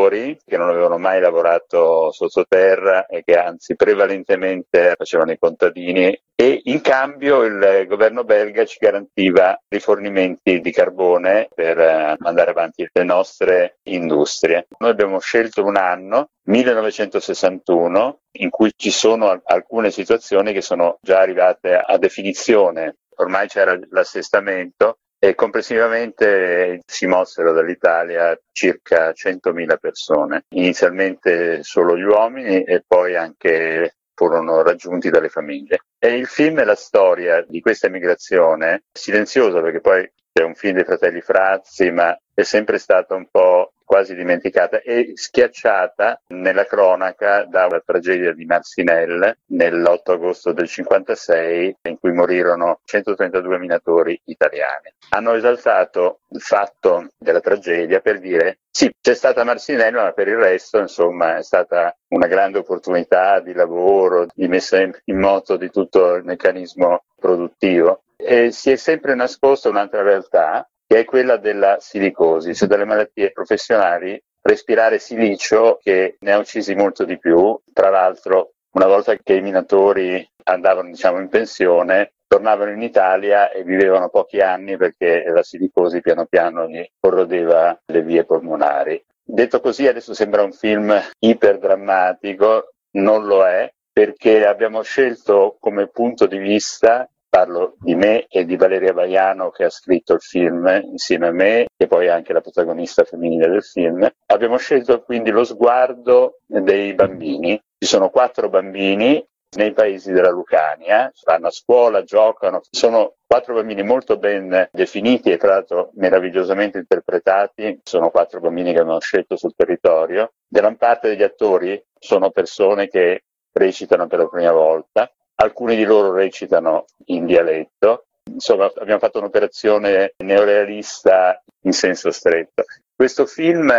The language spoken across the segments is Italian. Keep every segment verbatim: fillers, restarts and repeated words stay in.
minatori che non avevano mai lavorato sottoterra e che anzi prevalentemente facevano i contadini, e in cambio il governo belga ci garantiva rifornimenti di carbone per eh, mandare avanti le nostre industrie. Noi abbiamo scelto un anno, millenovecentosessantuno, in cui ci sono alcune situazioni che sono già arrivate a definizione. Ormai c'era l'assestamento e complessivamente si mossero dall'Italia circa centomila persone, inizialmente solo gli uomini e poi anche furono raggiunti dalle famiglie. E il film è la storia di questa emigrazione, silenziosa perché poi è un film dei fratelli Frazzi, ma è sempre stata un po' quasi dimenticata e schiacciata nella cronaca dalla tragedia di Marcinelle nell'otto agosto del cinquantasei, in cui morirono centotrentadue minatori italiani. Hanno esaltato il fatto della tragedia per dire sì, c'è stata Marcinelle, ma per il resto insomma è stata una grande opportunità di lavoro, di messa in moto di tutto il meccanismo produttivo. E si è sempre nascosta un'altra realtà, che è quella della silicosi, cioè delle malattie professionali, respirare silicio, che ne ha uccisi molto di più. Tra l'altro, una volta che i minatori andavano, diciamo, in pensione, tornavano in Italia e vivevano pochi anni perché la silicosi piano piano gli corrodeva le vie polmonari. Detto così, adesso sembra un film iperdrammatico, non lo è, perché abbiamo scelto come punto di vista, parlo di me e di Valeria Baiano che ha scritto il film insieme a me e poi anche la protagonista femminile del film, abbiamo scelto quindi lo sguardo dei bambini. Ci sono quattro bambini nei paesi della Lucania, vanno a scuola, giocano, sono quattro bambini molto ben definiti e tra l'altro meravigliosamente interpretati, sono quattro bambini che abbiamo scelto sul territorio. Gran parte degli attori sono persone che recitano per la prima volta, alcuni di loro recitano in dialetto, insomma abbiamo fatto un'operazione neorealista in senso stretto. Questo film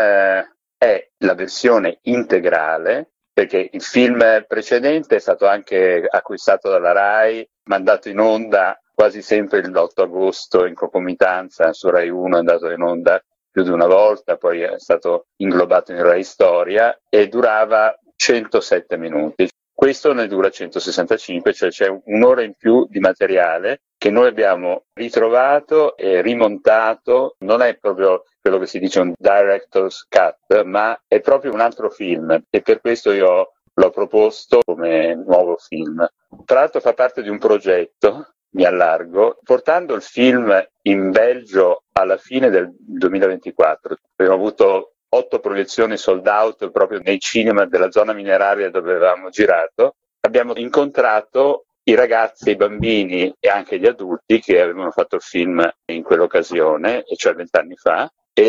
è la versione integrale, perché il film precedente è stato anche acquistato dalla Rai, mandato in onda quasi sempre l'otto agosto in concomitanza su Rai uno, è andato in onda più di una volta, poi è stato inglobato in Rai Storia e durava centosette minuti. Questo ne dura centosessantacinque, cioè c'è un'ora in più di materiale che noi abbiamo ritrovato e rimontato. Non è proprio quello che si dice un director's cut, ma è proprio un altro film e per questo io l'ho proposto come nuovo film. Tra l'altro fa parte di un progetto, mi allargo, portando il film in Belgio alla fine del duemilaventiquattro. Abbiamo avuto otto proiezioni sold out proprio nei cinema della zona mineraria dove avevamo girato. Abbiamo incontrato i ragazzi, i bambini e anche gli adulti che avevano fatto il film in quell'occasione, e cioè vent'anni fa,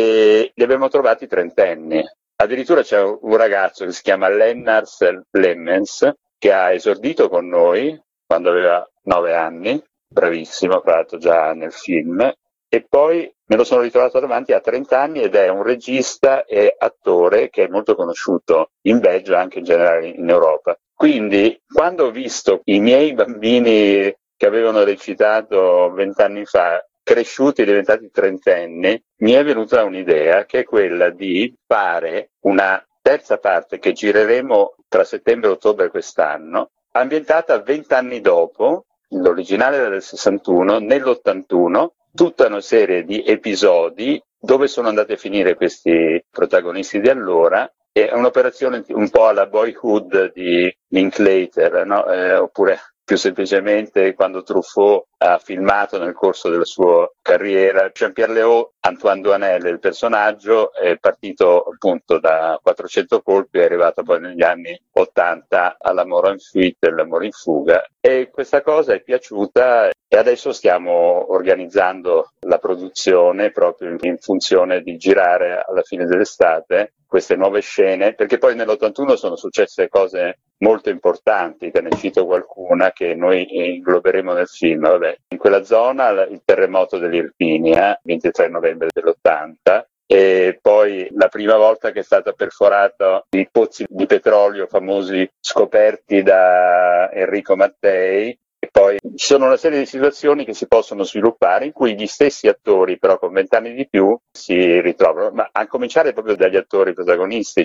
e li abbiamo trovati trentenni. Addirittura c'è un ragazzo che si chiama Lennars Lemmens che ha esordito con noi quando aveva nove anni, bravissimo, tra l'altro già nel film, e poi me lo sono ritrovato davanti a trenta anni ed è un regista e attore che è molto conosciuto in Belgio e anche in generale in Europa. Quindi quando ho visto i miei bambini che avevano recitato vent'anni fa cresciuti e diventati trentenni, mi è venuta un'idea che è quella di fare una terza parte che gireremo tra settembre e ottobre quest'anno, ambientata vent'anni dopo, l'originale era del sessantuno, nell'ottantuno, tutta una serie di episodi dove sono andati a finire questi protagonisti di allora. È un'operazione un po' alla Boyhood di Linklater, no? Eh, oppure più semplicemente quando Truffaut ha filmato nel corso della sua carriera. Jean-Pierre Léaud, Antoine Doinel, il personaggio, è partito appunto da quattrocento colpi e è arrivato poi negli anni ottanta all'Amore en fuite, l'amore in fuga, e questa cosa è piaciuta e adesso stiamo organizzando la produzione proprio in funzione di girare alla fine dell'estate queste nuove scene, perché poi nell'ottantuno sono successe cose molto importanti, te ne cito qualcuna che noi ingloberemo nel film. Vabbè, in quella zona il terremoto dell'Irpinia, ventitré novembre dell'ottanta, e poi la prima volta che è stata perforata i pozzi di petrolio famosi scoperti da Enrico Mattei. E poi ci sono una serie di situazioni che si possono sviluppare in cui gli stessi attori, però con vent'anni di più, si ritrovano, ma a cominciare proprio dagli attori protagonisti.